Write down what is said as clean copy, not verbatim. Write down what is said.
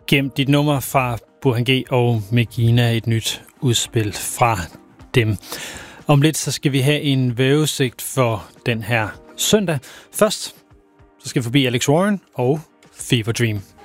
Gem dit nummer fra Burhan G og Megina, et nyt udspil fra dem. Om lidt så skal vi have en vejrudsigt for den her søndag. Først så skal vi forbi Alex Warren og Fever Dream.